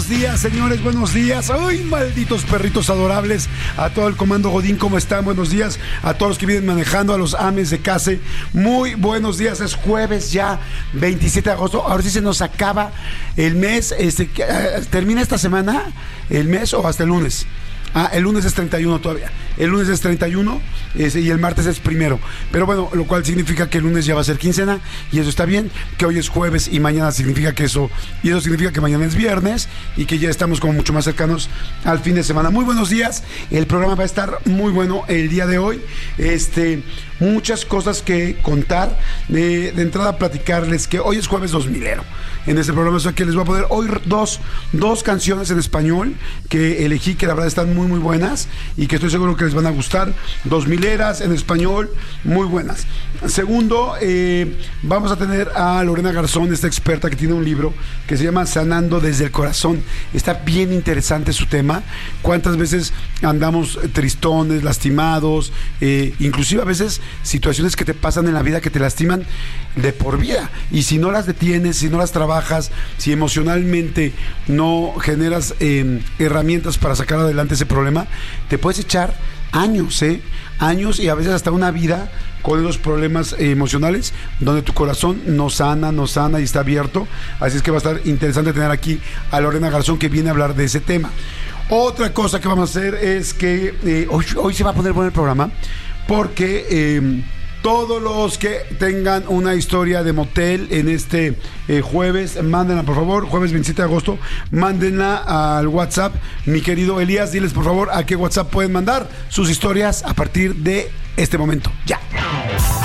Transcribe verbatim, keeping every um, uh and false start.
buenos días, señores, buenos días. ¡Ay, malditos perritos adorables! A todo el comando Godín, ¿cómo están? Buenos días a todos los que vienen manejando, a los ames de casa. Muy buenos días, es jueves ya, veintisiete de agosto. Ahora sí se nos acaba el mes. Este, ¿termina esta semana el mes o hasta el lunes? Ah, el lunes es treinta y uno todavía. El lunes es treinta y uno ese, y el martes es primero. Pero bueno, lo cual significa que el lunes ya va a ser quincena y eso está bien. Que hoy es jueves y mañana significa que eso, y eso significa que mañana es viernes y que ya estamos como mucho más cercanos al fin de semana. Muy buenos días. El programa va a estar muy bueno el día de hoy. Este, muchas cosas que contar. De, de entrada platicarles que hoy es jueves dos milero. En este programa, o sea, que les voy a poner hoy dos, dos canciones en español que elegí, que la verdad están muy muy buenas y que estoy seguro que les van a gustar. Dos mileras en español, muy buenas. Segundo, eh, vamos a tener a Lorena Garzón, esta experta que tiene un libro que se llama Sanando desde el Corazón. Está bien interesante su tema. Cuántas veces andamos tristones, lastimados, eh, inclusive a veces situaciones que te pasan en la vida que te lastiman de por vida, y si no las detienes, si no las trabajas, si emocionalmente no generas eh, herramientas para sacar adelante ese problema, te puedes echar años, ¿eh? Años y a veces hasta una vida con esos problemas eh, emocionales, donde tu corazón no sana, no sana y está abierto. Así es que va a estar interesante tener aquí a Lorena Garzón, que viene a hablar de ese tema. Otra cosa que vamos a hacer es que eh, hoy, hoy se va a poner bueno el programa, porque eh, todos los que tengan una historia de motel en este eh, jueves, mándenla por favor, jueves veintisiete de agosto, mándenla al WhatsApp. Mi querido Elías, diles por favor a qué WhatsApp pueden mandar sus historias a partir de este momento. Ya.